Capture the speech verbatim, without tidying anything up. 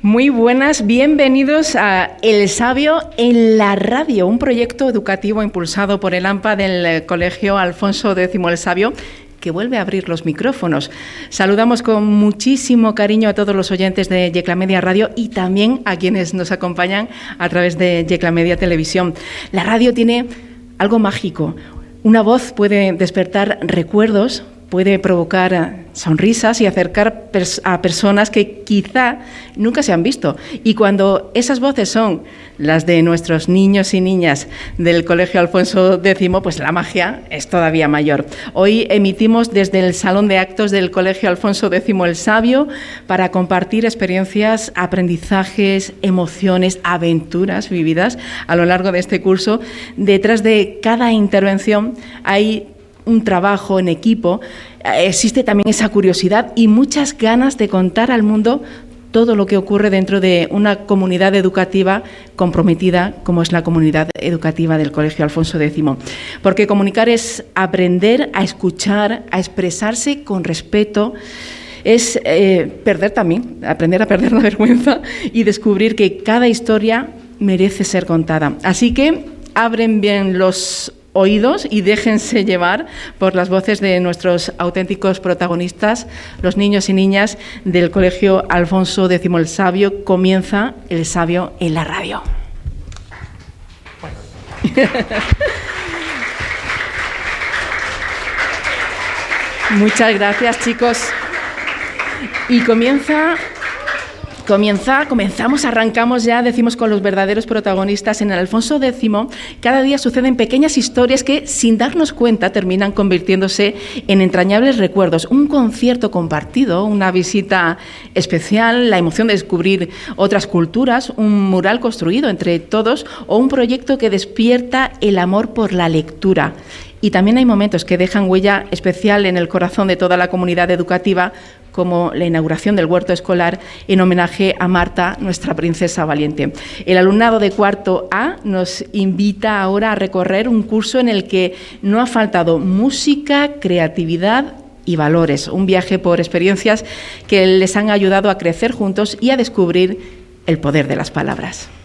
Muy buenas, bienvenidos a El Sabio en la Radio, un proyecto educativo impulsado por el AMPA del Colegio Alfonso X el Sabio, que vuelve a abrir los micrófonos. Saludamos con muchísimo cariño a todos los oyentes de Yecla Media Radio y también a quienes nos acompañan a través de Yecla Media Televisión. La radio tiene algo mágico. Una voz puede despertar recuerdos, puede provocar sonrisas y acercar pers- a personas que quizá nunca se han visto. Y cuando esas voces son las de nuestros niños y niñas del Colegio Alfonso X, pues la magia es todavía mayor. Hoy emitimos desde el Salón de Actos del Colegio Alfonso X el Sabio para compartir experiencias, aprendizajes, emociones, aventuras vividas a lo largo de este curso. Detrás de cada intervención hay un trabajo en equipo, existe también esa curiosidad y muchas ganas de contar al mundo todo lo que ocurre dentro de una comunidad educativa comprometida como es la comunidad educativa del Colegio Alfonso X. Porque comunicar es aprender a escuchar, a expresarse con respeto, es eh, perder también, aprender a perder la vergüenza y descubrir que cada historia merece ser contada. Así que abren bien los oídos y déjense llevar por las voces de nuestros auténticos protagonistas, los niños y niñas del Colegio Alfonso X el Sabio. Comienza El Sabio en la Radio. Muchas gracias, chicos. Y comienza... Comienza, comenzamos, arrancamos ya, decimos, con los verdaderos protagonistas. En el Alfonso X cada día suceden pequeñas historias que, sin darnos cuenta, terminan convirtiéndose en entrañables recuerdos. Un concierto compartido, una visita especial, la emoción de descubrir otras culturas, un mural construido entre todos o un proyecto que despierta el amor por la lectura. Y también hay momentos que dejan huella especial en el corazón de toda la comunidad educativa, como la inauguración del huerto escolar en homenaje a Marta, nuestra princesa valiente. El alumnado de cuarto A nos invita ahora a recorrer un curso en el que no ha faltado música, creatividad y valores. Un viaje por experiencias que les han ayudado a crecer juntos y a descubrir el poder de las palabras.